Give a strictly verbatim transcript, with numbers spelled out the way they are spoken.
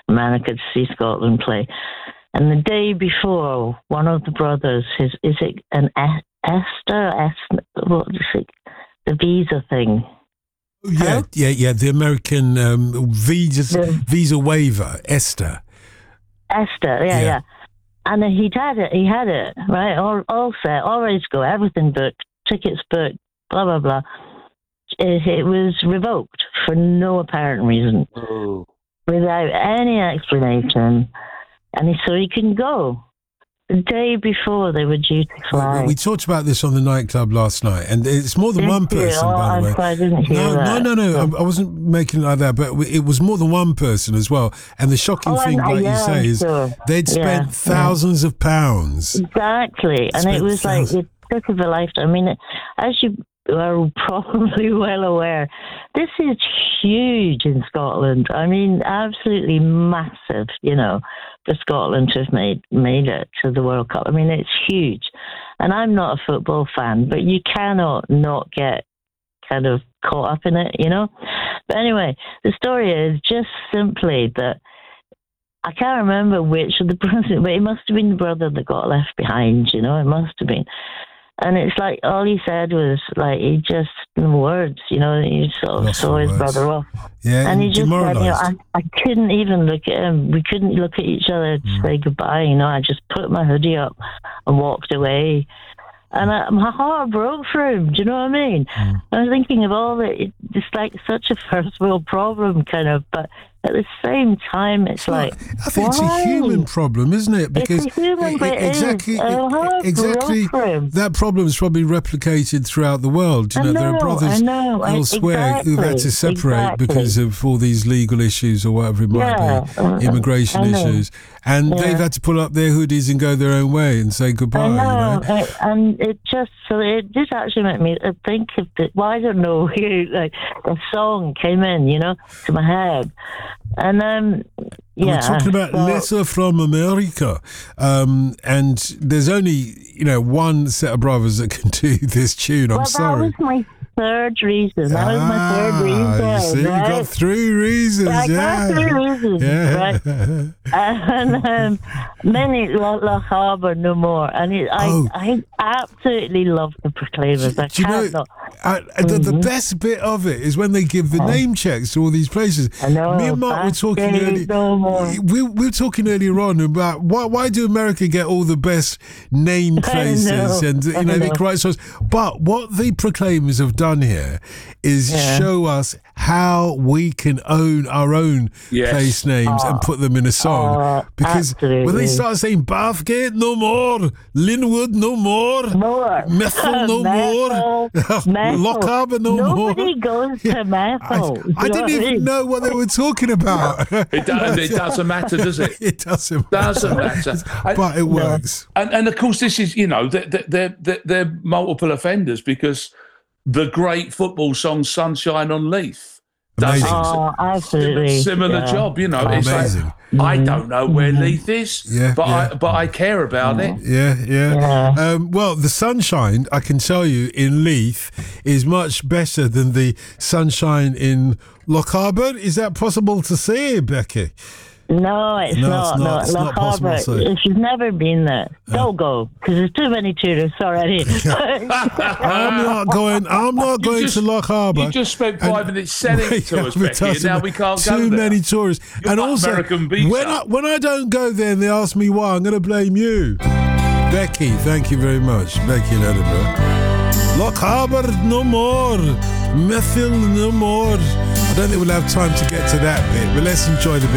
man, I could see Scotland play. And the day before, one of the brothers, his is it an e- Esther? Es- what is it? The visa thing. Oh, yeah, Hello? yeah, yeah. The American um, visa the, visa waiver, Esther. Esther, yeah, yeah. yeah. And he'd had it. He had it right, all all set, all ready to go, everything booked, tickets booked, blah blah blah. It, it was revoked for no apparent reason, oh. without any explanation. And he, so he can go. The day before they were due to fly. We, we talked about this on the nightclub last night, and it's more than didn't one person, oh, by the way. I didn't hear no, that. no, no, no. I, I wasn't making it like that, but it was more than one person as well. And the shocking oh, thing, and, like yeah, you say, is sure. they'd spent yeah, thousands yeah. of pounds. Exactly, and it was thousands. like it took of a lifetime. I mean, as you are probably well aware, this is huge in Scotland. I mean, absolutely massive, you know, for Scotland to have made, made it to the World Cup. I mean, it's huge. And I'm not a football fan, but you cannot not get kind of caught up in it, you know? But anyway, the story is just simply that I can't remember which of the brothers, but it must have been the brother that got left behind, you know? It must have been. And it's like all he said was like he just no words, you know. He sort of Lots saw his words. brother off, yeah, and he just said, you know, I, I couldn't even look at him. We couldn't look at each other to mm. say goodbye. You know, I just put my hoodie up and walked away, and I, my heart broke for him. Do you know what I mean? Mm. I was thinking of all the it, it's like such a first world problem, kind of, but at the same time, it's, it's like not, I think why? It's a human problem, isn't it? Because it's a human, it, it, exactly, it, exactly that problem is probably replicated throughout the world. You know, know, there are brothers elsewhere exactly, who've had to separate exactly. because of all these legal issues or whatever it might yeah, be, immigration issues, and yeah. they've had to pull up their hoodies and go their own way and say goodbye. I know, you know? I, and it just so it did actually make me think of the. Well, I don't know, like a song came in, you know, to my head. And um, yeah, we're talking about so, Letter from America, um, and there's only you know one set of brothers that can do this tune. I'm well, sorry. That was my third reason. That ah, was my third reason. You see, right? you got three reasons. I yeah, got three reasons. Yeah. Right? And um, many Loch Harbour no more. And it, I, oh. I absolutely love the Proclaimers. Do, I do you know, not. I, the, mm-hmm. the best bit of it is when they give the name checks to all these places. I know. Me and Mark were talking earlier. No we, we were talking earlier on about why why do America get all the best name places and you know, know. they write songs. But what the Proclaimers have done here is yeah. show us how we can own our own yes. place names oh. and put them in a song. Oh, because absolutely. when they start saying Bathgate no more, Linwood no more, more. Methil no more, Loch Harbour no Nobody more. Nobody goes to Methil. I, I, I didn't even mean? know what they were talking about. It, does, it doesn't matter, does it? It doesn't doesn't matter. matter. But it works. And, and of course, this is, you know, they're, they're, they're, they're multiple offenders because the great football song Sunshine on Leith does oh, absolutely. similar yeah. job, you know. Oh, it's amazing. Like, mm-hmm. I don't know where mm-hmm. Leith is, yeah, but yeah. I but I care about mm-hmm. it. Yeah, yeah. yeah. Um, well, the sunshine, I can tell you, in Leith is much better than the sunshine in Loch Harbour. Is that possible to say, Becky? No, it's no, not. It's not. It's no, not Loch Harbour, if you've never been there, don't go, because there's too many tourists already. I'm not going I'm not going just, to Loch Harbour. You just spent five minutes selling it to us, Becky, and now we can't too go there. Too many tourists. You're and like also, American Beach when I, when I don't go there and they ask me why, I'm going to blame you. Becky, thank you very much. Becky in Edinburgh. Loch Harbour no more. Methil no more. I don't think we'll have time to get to that bit, but let's enjoy the bit